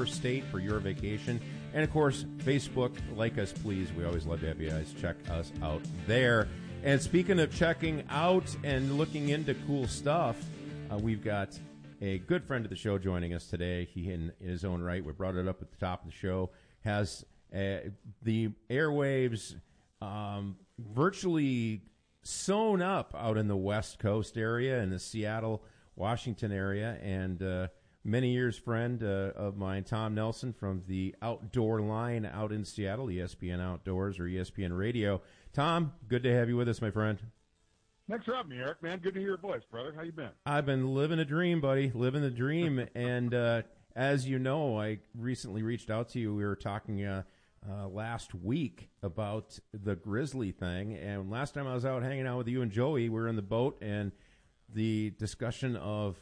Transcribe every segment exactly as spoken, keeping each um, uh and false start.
your state, for your vacation. And, of course, Facebook, like us, please. We always love to have you guys check us out there. And speaking of checking out and looking into cool stuff, uh, we've got a good friend of the show joining us today. He, in, in his own right, we brought it up at the top of the show, has uh, the airwaves um, virtually sewn up out in the West Coast area, in the Seattle, Washington area, and uh, many years friend uh, of mine, Tom Nelson from the Outdoor Line out in Seattle, E S P N Outdoors or E S P N Radio. Tom, good to have you with us, my friend. Thanks for having me, Eric, man. Good to hear your voice, brother. How you been? I've been living a dream, buddy, living the dream. and uh, as you know, I recently reached out to you. We were talking uh, uh, last week about the grizzly thing, and last time I was out hanging out with you and Joey, we were in the boat, and the discussion of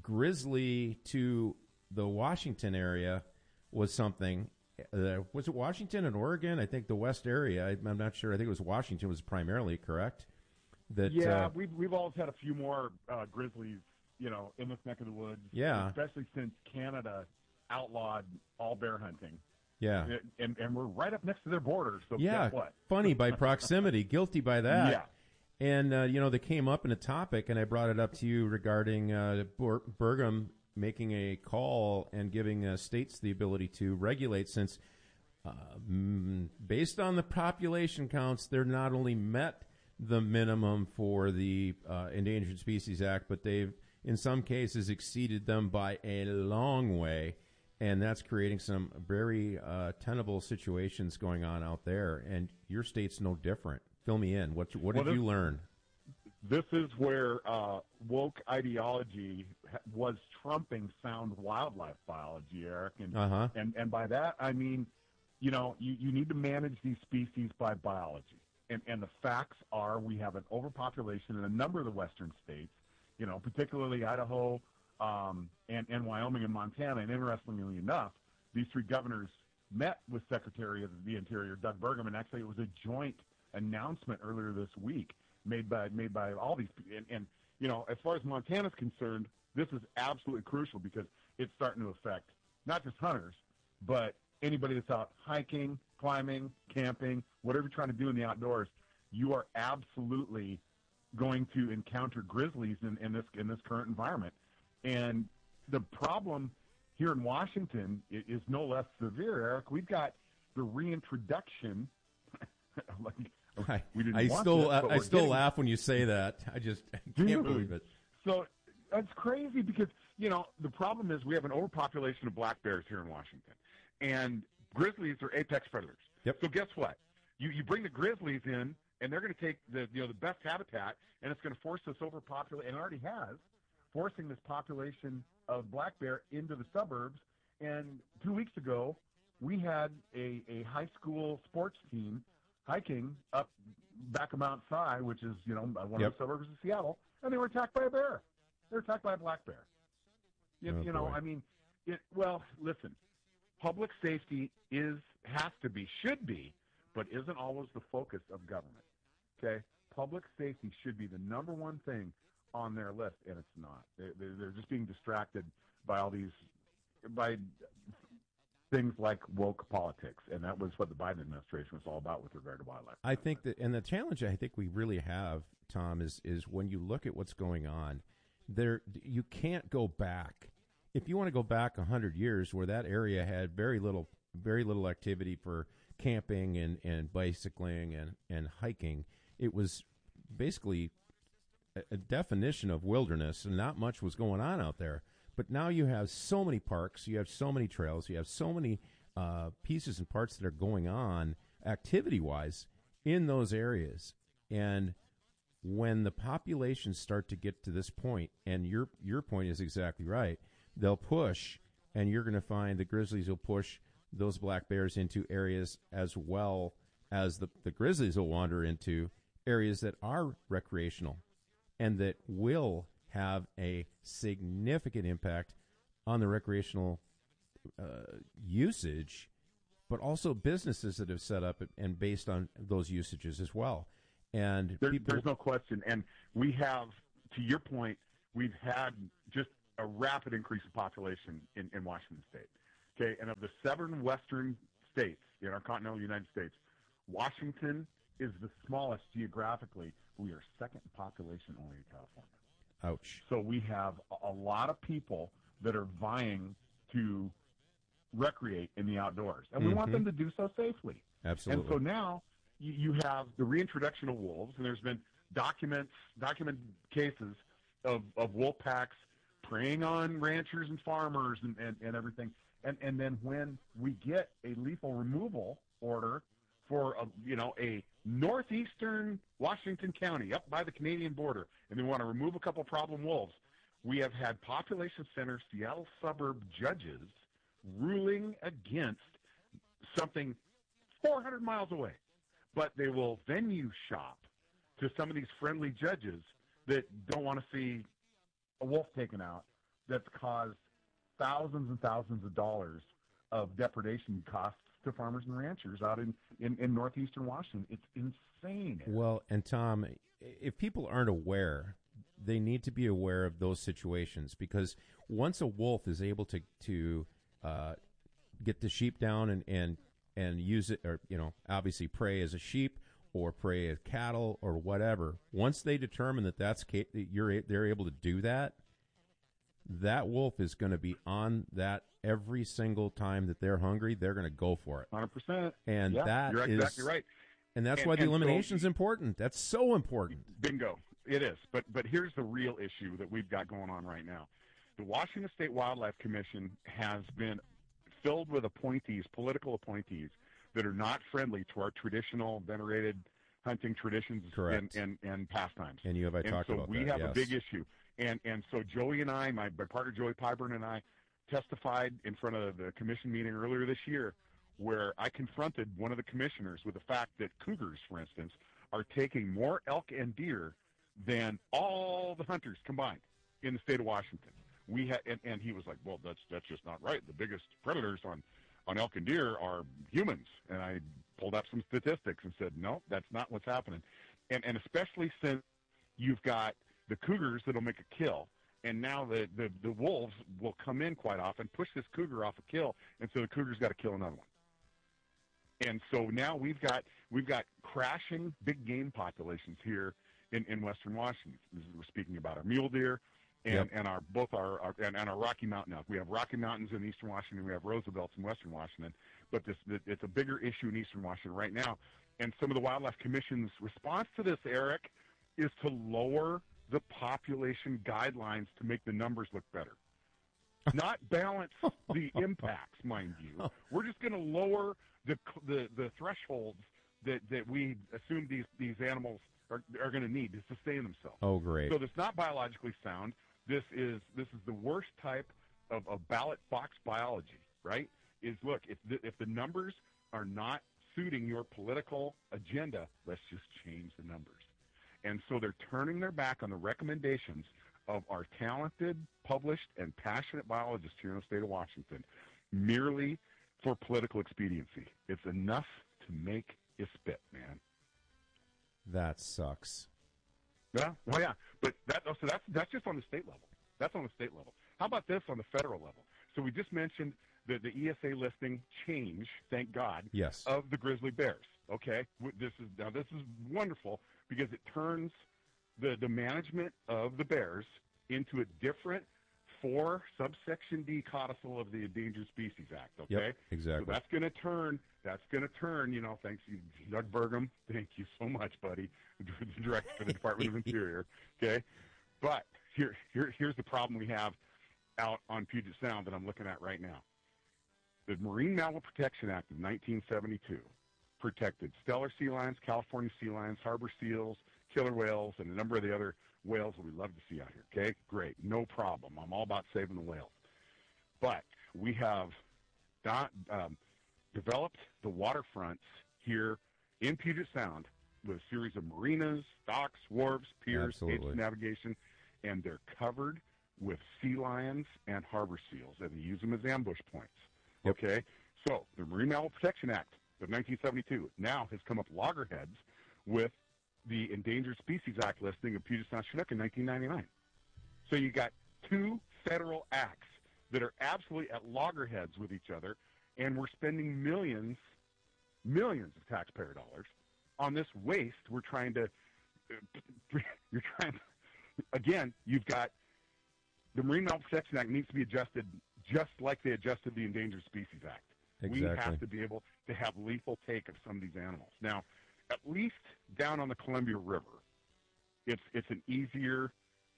grizzly to the Washington area was something. Uh, was it Washington and Oregon? I think the West area. I, I'm not sure. I think it was Washington was primarily correct. That, yeah, uh, we've we've always had a few more uh, grizzlies, you know, in this neck of the woods. Yeah, especially since Canada outlawed all bear hunting. Yeah, and, and and we're right up next to their border. So yeah, guess what? Funny by proximity, guilty by that. Yeah, and uh, you know, they came up in a topic, and I brought it up to you regarding uh, Bur- Burgum making a call and giving uh, states the ability to regulate, since uh, mm, based on the population counts, they're not only met the minimum for the uh, Endangered Species Act, but they've, in some cases, exceeded them by a long way, and that's creating some very uh, tenable situations going on out there, and your state's no different. Fill me in. What, what well, did this, you learn? This is where uh, woke ideology was trumping sound wildlife biology, Eric, and, uh-huh. and, and by that, I mean, you know, you, you need to manage these species by biology. And, and the facts are we have an overpopulation in a number of the western states, you know, particularly Idaho um, and, and Wyoming and Montana. And interestingly enough, these three governors met with Secretary of the Interior, Doug Burgum, and actually it was a joint announcement earlier this week made by made by all these people. And, and, you know, as far as Montana's concerned, this is absolutely crucial because it's starting to affect not just hunters, but anybody that's out hiking, climbing, camping, whatever you're trying to do in the outdoors, you are absolutely going to encounter grizzlies in, in this in this current environment. And the problem here in Washington is, is no less severe, Eric. We've got the reintroduction. like, I, we didn't I want still this, I, I still getting, laugh when you say that. I just I can't dude, believe it. So that's crazy because, you know, the problem is we have an overpopulation of black bears here in Washington. And grizzlies are apex predators. Yep. So guess what? You you bring the grizzlies in, and they're going to take the you know the best habitat, and it's going to force this overpopulation, and it already has, forcing this population of black bear into the suburbs. And two weeks ago, we had a, a high school sports team hiking up back of Mount Si, which is you know one yep. of the suburbs of Seattle, and they were attacked by a bear. They were attacked by a black bear. You, oh, you know, boy. I mean, it. Well, listen. Public safety is, has to be, should be, but isn't always the focus of government, okay? Public safety should be the number one thing on their list, and it's not. They're, they're just being distracted by all these, by things like woke politics, and that was what the Biden administration was all about with regard to wildlife. I think that, and the challenge I think we really have, Tom, is is when you look at what's going on, there you can't go back. If you want to go back a hundred years, where that area had very little, very little activity for camping and, and bicycling and, and hiking, it was basically a, a definition of wilderness, and not much was going on out there. But now you have so many parks, you have so many trails, you have so many uh, pieces and parts that are going on activity-wise in those areas. And when the populations start to get to this point, and your your point is exactly right, they'll push, and you're going to find the grizzlies will push those black bears into areas as well as the, the grizzlies will wander into areas that are recreational and that will have a significant impact on the recreational uh, usage, but also businesses that have set up and based on those usages as well. And there, people, there's no question. And we have, to your point, we've had just a rapid increase of population in, in Washington State. Okay, and of the seven western states in our continental United States, Washington is the smallest geographically. We are second in population only in California. Ouch. So we have a lot of people that are vying to recreate in the outdoors, and we mm-hmm. want them to do so safely. Absolutely. And so now you, you have the reintroduction of wolves, and there's been documents, documented cases of, of wolf packs preying on ranchers and farmers and, and, and everything. And, and then when we get a lethal removal order for a, you know, a northeastern Washington county up by the Canadian border, and they want to remove a couple problem wolves, we have had population center Seattle suburb judges ruling against something four hundred miles away. But they will venue shop to some of these friendly judges that don't want to see a wolf taken out that's caused thousands and thousands of dollars of depredation costs to farmers and ranchers out in, in, in northeastern Washington. It's insane. Well, and Tom, if people aren't aware, they need to be aware of those situations, because once a wolf is able to to uh, get the sheep down and, and and use it, or you know, obviously prey as a sheep or prey as cattle or whatever, once they determine that that's you're they're able to do that, that wolf is going to be on that every single time that they're hungry. They're going to go for it. one hundred percent. And yeah, that you're is exactly right. And that's and, why the elimination is so, important. That's so important. Bingo. It is. But but here's the real issue that we've got going on right now. The Washington State Wildlife Commission has been filled with appointees, political appointees, that are not friendly to our traditional, venerated hunting traditions and, and, and pastimes. And you have I and talked so about we that, have yes. a big issue. And and so Joey and I, my, my partner Joey Pyburn and I, testified in front of the commission meeting earlier this year, where I confronted one of the commissioners with the fact that cougars, for instance, are taking more elk and deer than all the hunters combined in the state of Washington. We had, and, and he was like, "Well, that's that's just not right. The biggest predators on, on elk and deer are humans." And I pulled up some statistics and said, "No, that's not what's happening." And and especially since you've got the cougars that'll make a kill, and now the, the, the wolves will come in quite often, push this cougar off a kill, and so the cougar's got to kill another one. And so now we've got we've got crashing big game populations here in, in western Washington. We're speaking about our mule deer and, yep. and our both our, our and, and our Rocky Mountain elk. We have Rocky Mountains in eastern Washington. We have Roosevelt's in western Washington. But this it's a bigger issue in eastern Washington right now. And some of the Wildlife Commission's response to this, Eric, is to lower the population guidelines to make the numbers look better. Not balance the impacts, mind you. We're just going to lower the, the the thresholds that, that we assume these, these animals are, are going to need to sustain themselves. Oh, great. So it's not biologically sound. This is this is the worst type of, of ballot box biology, right? Is, look, if the, if the numbers are not suiting your political agenda, let's just change the numbers. And so they're turning their back on the recommendations of our talented, published, and passionate biologists here in the state of Washington, merely for political expediency. It's enough to make you spit, man. That sucks. Yeah, well, yeah, but that, so that's that's just on the state level. That's on the state level. How about this on the federal level? So we just mentioned the, the E S A listing change, thank God, yes. of the grizzly bears. Okay, this is now this is wonderful because it turns the, the management of the bears into a different four subsection D codicil of the Endangered Species Act. Okay, yep, exactly. So that's going to turn. That's going to turn. You know, thanks, you, Doug Burgum. Thank you so much, buddy, the director for the Department of Interior. Okay, but here, here, here's the problem we have out on Puget Sound that I'm looking at right now. The Marine Mammal Protection Act of nineteen seventy-two protected stellar sea lions, California sea lions, harbor seals, killer whales, and a number of the other whales that we love to see out here. Okay, great, no problem. I'm all about saving the whales. But we have not um, developed the waterfronts here in Puget Sound with a series of marinas, docks, wharves, piers, Absolutely. ancient navigation, and they're covered with sea lions and harbor seals, and they use them as ambush points. Yep. Okay, so the Marine Mammal Protection Act of nineteen seventy-two now has come up loggerheads with the Endangered Species Act listing of Puget Sound Chinook in nineteen ninety-nine. So you got two federal acts that are absolutely at loggerheads with each other, and we're spending millions, millions of taxpayer dollars on this waste. We're trying to, you're trying to, again, you've got the Marine Mammal Protection Act needs to be adjusted just like they adjusted the Endangered Species Act. Exactly. We have to be able to have lethal take of some of these animals. Now, at least down on the Columbia River, it's it's an easier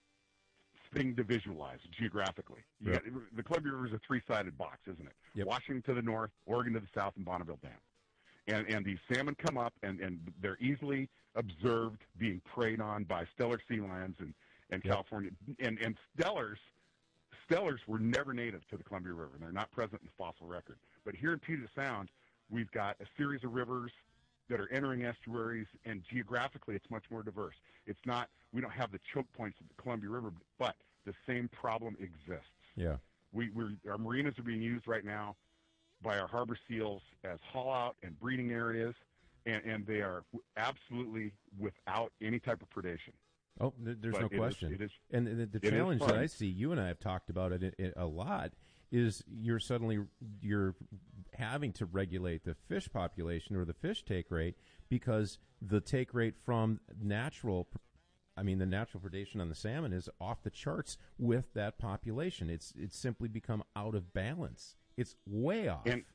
thing to visualize geographically. You Yep. got, the Columbia River is a three-sided box, isn't it? Yep. Washington to the north, Oregon to the south, and Bonneville Dam. And and these salmon come up, and, and they're easily observed being preyed on by stellar sea lions and, and Yep. California. And, and stellars, stellars were never native to the Columbia River, and they're not present in the fossil record. But here in Puget Sound, we've got a series of rivers that are entering estuaries, and geographically it's much more diverse. It's not, we don't have the choke points of the Columbia River, but the same problem exists. Yeah. We, we're, our marinas are being used right now by our harbor seals as haul-out and breeding areas, and, and they are absolutely without any type of predation. Oh, th- there's But no it is- question. it is- and the, the it is challenge that fun. I see, you and I have talked about it, it, it a lot, is you're suddenly you're having to regulate the fish population or the fish take rate because the take rate from natural, I mean, the natural predation on the salmon is off the charts with that population. It's it's simply become out of balance. It's way off. And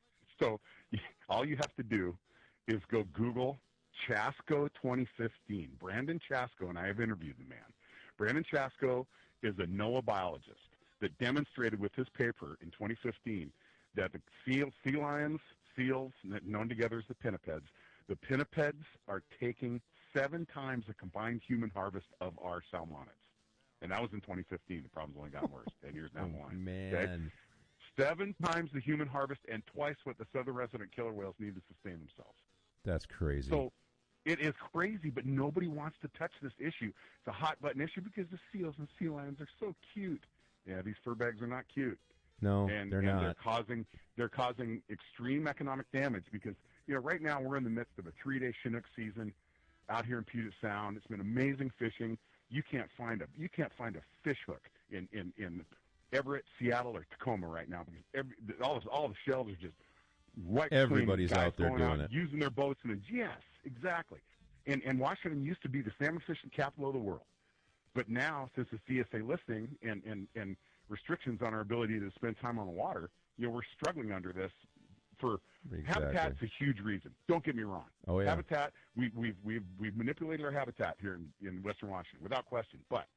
so all you have to do is go Google Chasko twenty fifteen. Brandon Chasko, and I have interviewed the man. Brandon Chasko is a NOAA biologist that demonstrated with his paper in twenty fifteen that the seal, sea lions, seals, known together as the pinnipeds, the pinnipeds are taking seven times the combined human harvest of our salmonids. And that was in twenty fifteen. The problem's only gotten worse ten years down the Oh, line. man. Okay? Seven times the human harvest and twice what the southern resident killer whales need to sustain themselves. That's crazy. So it is crazy, but nobody wants to touch this issue. It's a hot button issue because the seals and sea lions are so cute. Yeah, these fur bags are not cute. no, and, they're and not. they're causing they're causing extreme economic damage because, you know, right now we're in the midst of a three-day Chinook season out here in Puget Sound. It's been amazing fishing. You can't find a you can't find a fish hook in, in, in Everett, Seattle, or Tacoma right now because every, all of, all the shells are just wiped clean. Everybody's Guys out there going doing out it. using their boats and yes, exactly. And and Washington used to be the salmon fishing capital of the world, but now since the C S A listing and and and restrictions on our ability to spend time on the water, you know, we're struggling under this. For Exactly. habitat's a huge reason. Don't get me wrong. Oh, yeah. Habitat, we, we've we've we've manipulated our habitat here in, in Western Washington without question. But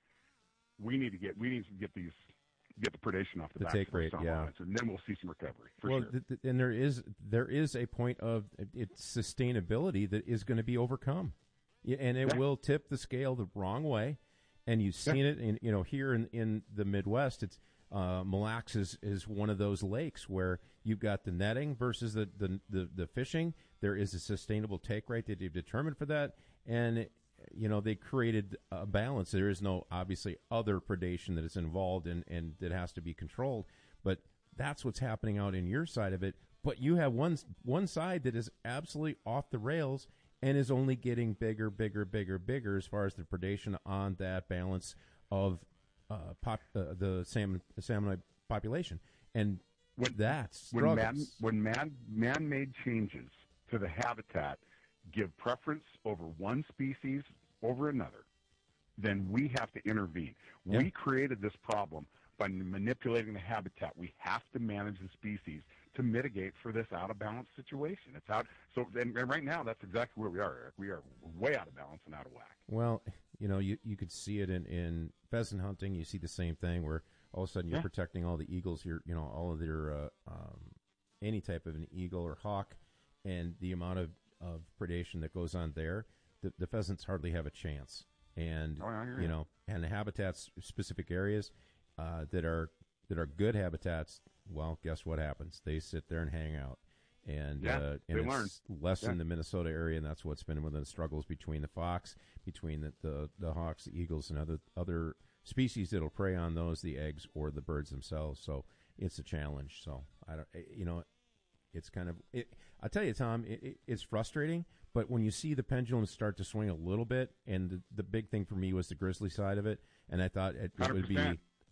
we need to get we need to get these get the predation off the, The back take of our rate, salmon yeah. lines, and then we'll see some recovery for well, sure. th- th- and there is there is a point of its sustainability that is going to be overcome, yeah, and it Yeah. will tip the scale the wrong way. And you've seen it in you know here in, in the Midwest. It's uh, Mille Lacs is, is one of those lakes where you've got the netting versus the, the, the, the fishing. There is a sustainable take rate that they've determined for that, and you know they created a balance. There is no obviously other predation that is involved and and that has to be controlled, but that's what's happening out in your side of it. But you have one one side that is absolutely off the rails and is only getting bigger, bigger, bigger, bigger as far as the predation on that balance of uh, pop, uh, the salmon the salmonid population, and when, that's when man struggles. when man man-made changes to the habitat give preference over one species over another, then we have to intervene. Yeah. We created this problem by manipulating the habitat. We have to manage the species to mitigate for this out of balance situation. It's out. So, and, and right now, that's exactly where we are, Eric. We are way out of balance and out of whack. Well, you know, you, you could see it in, in pheasant hunting. You see the same thing where all of a sudden you're Yeah. protecting all the eagles, your, you know, all of their, uh, um, any type of an eagle or hawk, and the amount of, of predation that goes on there, the, the pheasants hardly have a chance. And, Oh, I hear you you. know, and the habitats, specific areas uh, that are that are good habitats, well, guess what happens? They sit there and hang out. And, Yeah, uh, they and it's learn. less Yeah. in the Minnesota area, and that's what's been one of the struggles between the fox, between the, the, the hawks, the eagles, and other other species that'll prey on those, the eggs or the birds themselves. So it's a challenge. So I don't, eh, you know, it's kind of. It, I tell you, Tom, it, it, it's frustrating. But when you see the pendulum start to swing a little bit, and the, the big thing for me was the grizzly side of it, and I thought it, it would be one hundred percent.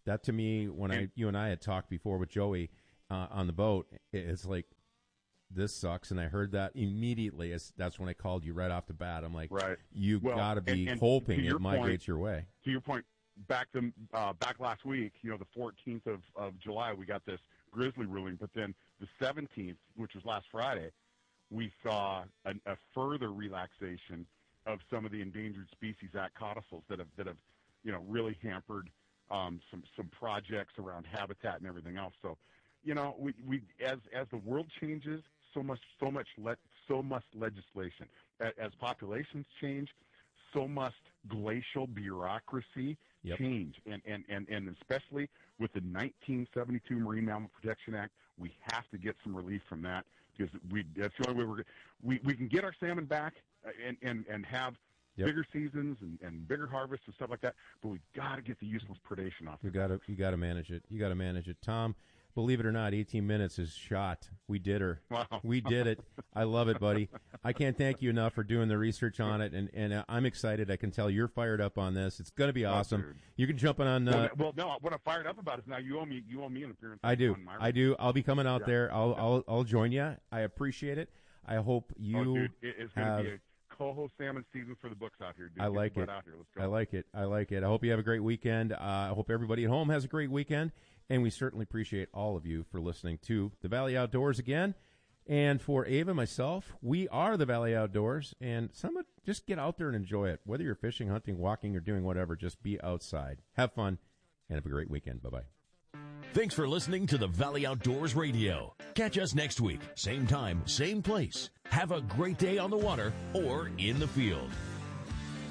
That to me, when and, I you and I had talked before with Joey uh, on the boat, it's like, this sucks. And I heard that immediately. As, that's when I called you right off the bat. I'm like, right. you well, got to be and, and hoping your it migrates point, your way. To your point, back to uh, back last week, you know, the fourteenth of, of July, we got this grizzly ruling. But then the seventeenth, which was last Friday, we saw a, a further relaxation of some of the Endangered Species Act codicils that have that have, you know, really hampered um, some some projects around habitat and everything else. So, you know, we, we as as the world changes, so much so much le- so must legislation. As, as populations change, so must glacial bureaucracy yep. change, and, and, and, and especially with the nineteen seventy-two Marine Mammal Protection Act, we have to get some relief from that, because we that's the only way we're we we can get our salmon back and and, and have yep. bigger seasons and, and bigger harvests and stuff like that. But we got to get the useless predation off. You got to you got to manage it. You got to manage it, Tom. Believe it or not, eighteen minutes is shot. We did her. Wow. We did it. I love it, buddy. I can't thank you enough for doing the research on it, and, and uh, I'm excited. I can tell you're fired up on this. It's going to be awesome. Oh, you can jump on. Uh, well, well, no, what I'm fired up about is now you owe me. You owe me an appearance. I do. On my I do. I'll be coming out yeah. there. I'll, I'll I'll join you. I appreciate it. I hope you. Oh, dude, it's going have, to be a coho salmon season for the books out here. Dude. I like it. Out here. Let's go. I like it. I like it. I hope you have a great weekend. Uh, I hope everybody at home has a great weekend. And we certainly appreciate all of you for listening to the Valley Outdoors again. And for Ava, myself, we are the Valley Outdoors. And someone just get out there and enjoy it. Whether you're fishing, hunting, walking, or doing whatever, just be outside. Have fun, and have a great weekend. Bye-bye. Thanks for listening to the Valley Outdoors Radio. Catch us next week, same time, same place. Have a great day on the water or in the field.